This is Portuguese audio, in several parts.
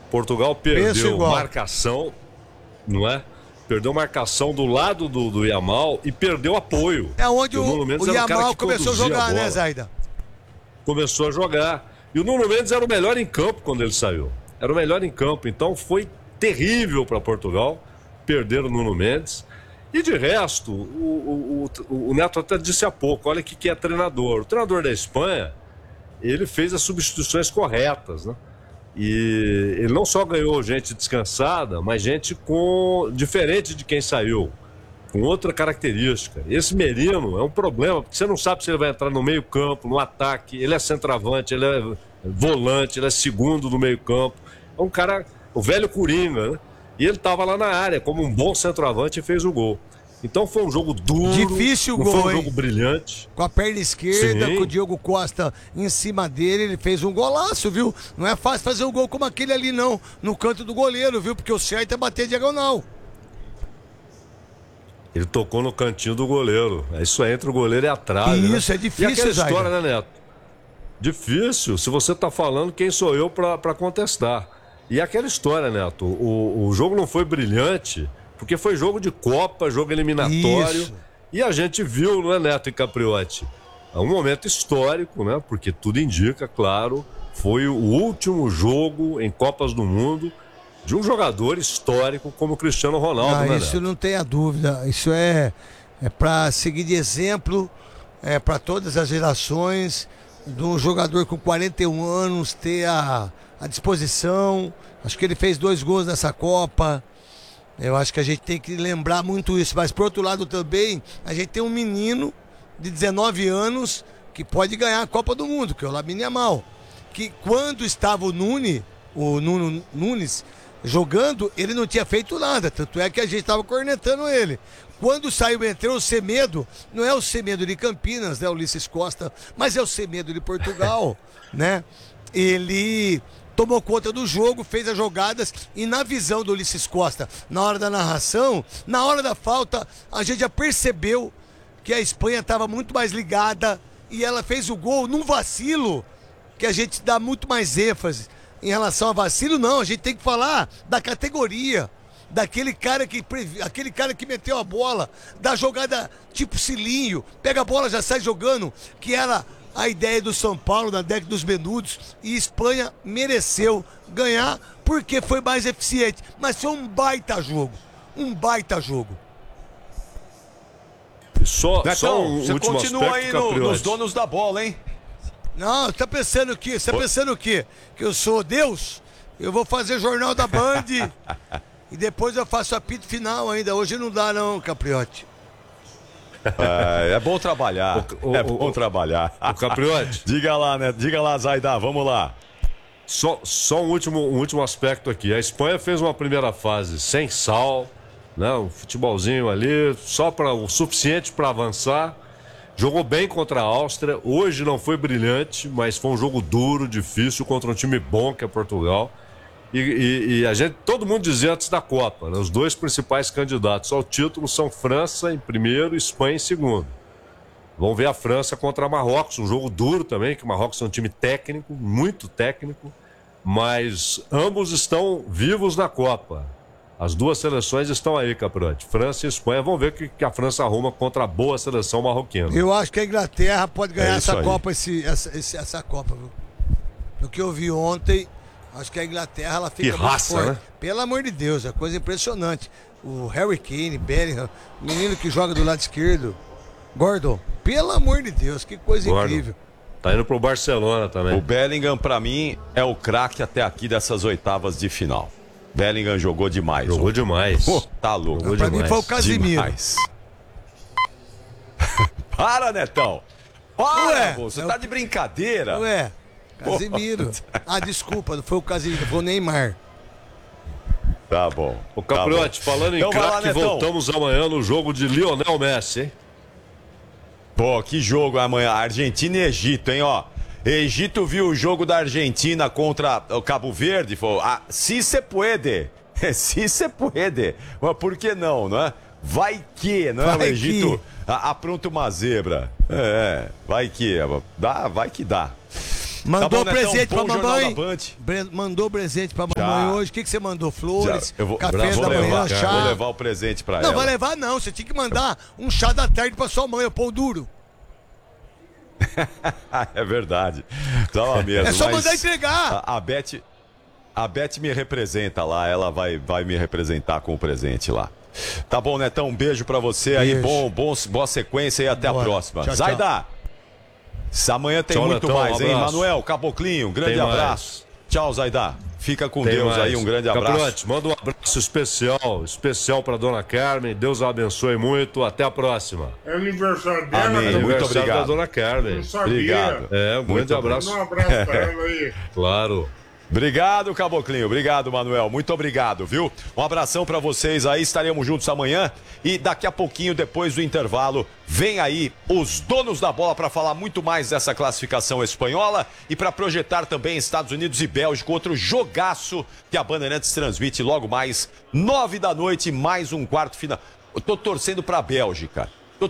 Portugal perdeu marcação, não é? Perdeu marcação do lado do Yamal e perdeu apoio. É onde o Yamal começou a jogar, né, Zaida? Começou a jogar. E o Nuno Mendes era o melhor em campo quando ele saiu. Era o melhor em campo. Então foi terrível para Portugal perder o Nuno Mendes. E de resto, o Neto até disse há pouco, olha que é treinador. O treinador da Espanha, ele fez as substituições corretas, né? E ele não só ganhou gente descansada, mas gente diferente de quem saiu, com outra característica. Esse Merino é um problema, porque você não sabe se ele vai entrar no meio campo, no ataque, ele é centroavante, ele é volante, ele é segundo no meio campo. É um cara, o velho Coringa, né? E ele estava lá na área como um bom centroavante e fez o gol. Então foi um jogo duro, difícil não gol, foi um jogo brilhante. Com a perna esquerda, Sim. com o Diogo Costa em cima dele, ele fez um golaço, viu? Não é fácil fazer um gol como aquele ali não, no canto do goleiro, viu? Porque o certo é bater diagonal. Ele tocou no cantinho do goleiro. Isso aí, entre o goleiro e a trave. Isso, né? é difícil, E aquela história, Zaida, né, Neto? Difícil. Se você tá falando, quem sou eu para contestar? E aquela história, Neto, o jogo não foi brilhante, porque foi jogo de Copa, jogo eliminatório. Isso. E a gente viu, não é, Neto e Capriotti? É um momento histórico, né? Porque tudo indica, claro, foi o último jogo em Copas do Mundo de um jogador histórico como o Cristiano Ronaldo, né, isso Neto? não tenha dúvida. Isso é para seguir de exemplo, para todas as gerações, de um jogador com 41 anos ter a disposição. Acho que ele fez 2 gols nessa Copa. Eu acho que a gente tem que lembrar muito isso. Mas, por outro lado, também, a gente tem um menino de 19 anos que pode ganhar a Copa do Mundo, que é o Lamine Yamal. Que quando estava o Nuno Nunes jogando, ele não tinha feito nada. Tanto é que a gente estava cornetando ele. Quando saiu, entrou o Semedo, não é o Semedo de Campinas, né, Ulisses Costa, mas é o Semedo de Portugal, né? Ele tomou conta do jogo, fez as jogadas e na visão do Ulisses Costa, na hora da narração, na hora da falta, a gente já percebeu que a Espanha estava muito mais ligada e ela fez o gol num vacilo que a gente dá muito mais ênfase. Em relação a vacilo, não, a gente tem que falar da categoria, daquele cara que meteu a bola, da jogada tipo cilinho, pega a bola, já sai jogando, que era a ideia do São Paulo na década dos menudos, e Espanha mereceu ganhar porque foi mais eficiente, mas foi um baita jogo, Só Netão, um você último continua aspecto, aí nos donos da bola, hein? Não, tá pensando o quê? Você tá pensando o quê? Que eu sou Deus? Eu vou fazer jornal da Band e depois eu faço apito final ainda. Hoje não dá não, Capriotti. É bom trabalhar. Bom trabalhar. O Capriotti. Diga lá, né? Diga lá, Zaida, vamos lá. Só um último aspecto aqui. A Espanha fez uma primeira fase sem sal, né? Um futebolzinho ali, só para o suficiente para avançar. Jogou bem contra a Áustria. Hoje não foi brilhante, mas foi um jogo duro, difícil, contra um time bom que é Portugal. E todo mundo dizia antes da Copa, né? Os 2 principais candidatos ao título são França em primeiro e Espanha em segundo. Vamos ver a França contra Marrocos, um jogo duro também, que o Marrocos é um time técnico, muito técnico, mas ambos estão vivos na Copa. As 2 seleções estão aí, Capriotti, França e Espanha. Vamos ver o que a França arruma contra a boa seleção marroquina. Eu acho que a Inglaterra pode ganhar essa Copa, essa Copa, viu? O que eu vi ontem, acho que a Inglaterra ela fica muito forte, né? Pelo amor de Deus, é coisa impressionante. O Harry Kane, Bellingham, menino que joga do lado esquerdo, Gordon, pelo amor de Deus, que coisa incrível. Tá indo pro Barcelona também. O Bellingham, pra mim, é o craque até aqui dessas oitavas de final. Bellingham jogou demais. Jogou demais. Tá louco. Pra mim foi o Casemiro. Para, Netão. Para, Ué, você tá de brincadeira. Ué, Casemiro. Desculpa, não foi o Casemiro, foi o Neymar. Tá bom. O Capriotti, falando em craque, voltamos amanhã no jogo de Lionel Messi, hein? Pô, que jogo amanhã. Argentina e Egito, hein, ó. Egito viu o jogo da Argentina contra o Cabo Verde, falou, si se puede, si se puede, mas por que não, não é? Vai que, não é? O Egito apronta uma zebra, vai que dá. Mandou bom, presente Netão, pra bom Jornal mamãe. da Band. Mandou presente pra mamãe hoje. O que você mandou? Flores, Eu vou, café vou da manhã, levar, chá. Vou levar o presente pra Não, ela. vai levar não. Você tinha que mandar um chá da tarde pra sua mãe, o pão duro. É verdade. Tava mesmo, É só mas mandar entregar. A Beth me representa lá, ela vai me representar com o presente lá. Tá bom, Netão, um beijo pra você aí, boa sequência e até a próxima. Tchau, tchau. Zaida, amanhã tem Tchau, muito Netão, mais, um hein? abraço. Manuel, Caboclinho, um grande Tem mais. abraço. Tchau, Zaida. Fica com Tem Deus mais. aí, um grande abraço. Capirote, manda um abraço especial pra dona Carmen. Deus a abençoe muito. Até a próxima. É aniversário dela, Amém. cara. Muito Aniversário obrigado. da dona Carmen. Não sabia. Obrigado. É, um grande abraço. Manda um abraço pra ela aí. Claro. Obrigado, Caboclinho. Obrigado, Manuel. Muito obrigado, viu? Um abração pra vocês aí. Estaremos juntos amanhã. E daqui a pouquinho, depois do intervalo, vem aí os donos da bola para falar muito mais dessa classificação espanhola e para projetar também Estados Unidos e Bélgica, outro jogaço que a Bandeirantes transmite logo mais 9 da noite, mais um quarto final. Eu tô torcendo pra Bélgica.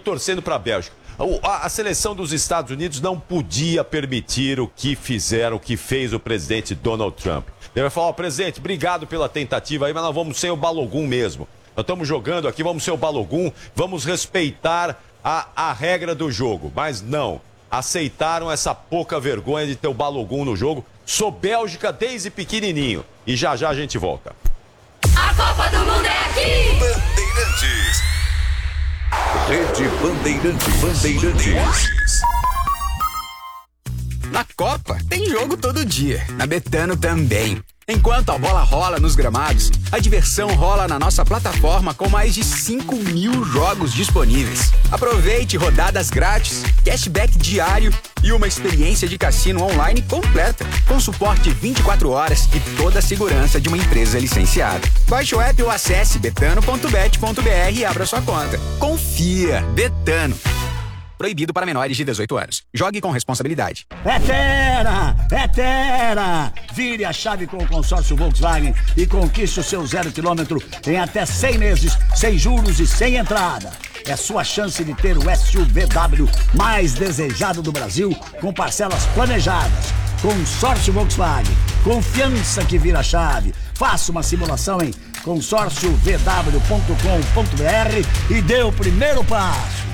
A seleção dos Estados Unidos não podia permitir o que fez o presidente Donald Trump. Ele vai falar, presidente, obrigado pela tentativa aí, mas nós vamos sem o Balogun mesmo. Nós estamos jogando aqui, vamos ser o Balogun, vamos respeitar a regra do jogo. Mas não, aceitaram essa pouca vergonha de ter o Balogun no jogo. Sou Bélgica desde pequenininho. E já a gente volta. A Copa do Mundo é aqui! Bandeirantes. Rede Bandeirantes. Na Copa, tem jogo todo dia. Na Betano também. Enquanto a bola rola nos gramados, a diversão rola na nossa plataforma com mais de 5.000 jogos disponíveis. Aproveite rodadas grátis, cashback diário e uma experiência de cassino online completa, com suporte 24 horas e toda a segurança de uma empresa licenciada. Baixe o app ou acesse betano.bet.br e abra sua conta. Confia, Betano. Proibido para menores de 18 anos. Jogue com responsabilidade. É Terra! Vire a chave com o consórcio Volkswagen e conquiste o seu 0 km em até 100 meses, sem juros e sem entrada. É sua chance de ter o SUVW mais desejado do Brasil, com parcelas planejadas. Consórcio Volkswagen. Confiança que vira chave. Faça uma simulação em consórciovw.com.br e dê o primeiro passo.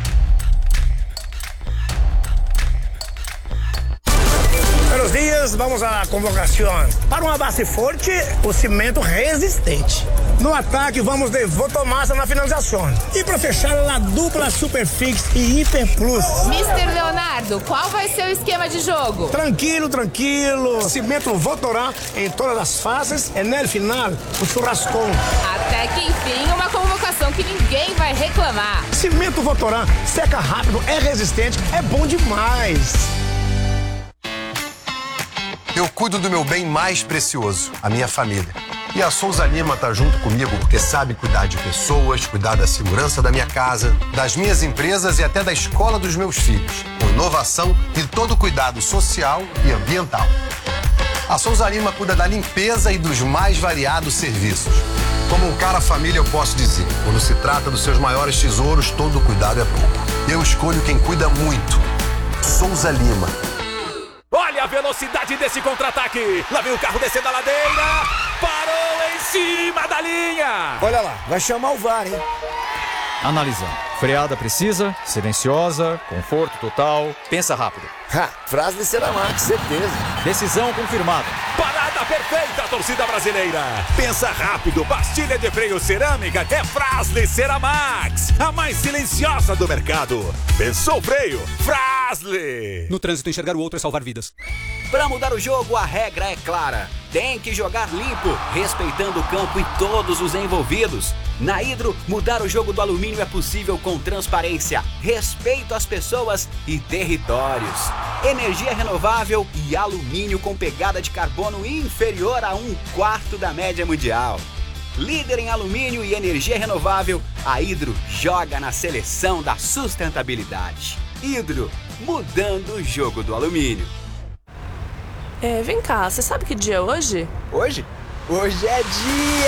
Buenos dias, vamos à convocação. Para uma base forte, o cimento resistente. No ataque, vamos de Votomassa na finalização. E para fechar, a dupla Superfix e Hiper Plus. Mister Leonardo, qual vai ser o esquema de jogo? Tranquilo. Cimento Votorá em todas as fases e no final, o churrascão. Até que enfim, uma convocação que ninguém vai reclamar. Cimento Votorá seca rápido, é resistente, é bom demais. Eu cuido do meu bem mais precioso, a minha família. E a Souza Lima tá junto comigo porque sabe cuidar de pessoas, cuidar da segurança da minha casa, das minhas empresas e até da escola dos meus filhos, com inovação e todo cuidado social e ambiental. A Souza Lima cuida da limpeza e dos mais variados serviços. Como um cara família, eu posso dizer, quando se trata dos seus maiores tesouros, todo cuidado é pouco. Eu escolho quem cuida muito. Souza Lima. Olha a velocidade desse contra-ataque. Lá vem o carro descendo a ladeira. Parou em cima da linha. Olha lá, vai chamar o VAR, hein? Analisando. Freada precisa, silenciosa, conforto total. Pensa rápido. Frase de Ceramax, certeza. Decisão confirmada. Parada perfeita, torcida brasileira. Pensa rápido, pastilha de freio cerâmica é Fras-le Ceramax, a mais silenciosa do mercado. Pensou freio? Fras-le. No trânsito, enxergar o outro é salvar vidas. Para mudar o jogo, a regra é clara. Tem que jogar limpo, respeitando o campo e todos os envolvidos. Na Hidro, mudar o jogo do alumínio é possível com transparência, respeito às pessoas e territórios. Energia renovável e alumínio com pegada de carbono inferior a 1/4 da média mundial. Líder em alumínio e energia renovável, a Hidro joga na seleção da sustentabilidade. Hidro, mudando o jogo do alumínio. Vem cá, você sabe que dia é hoje? Hoje? Hoje é dia!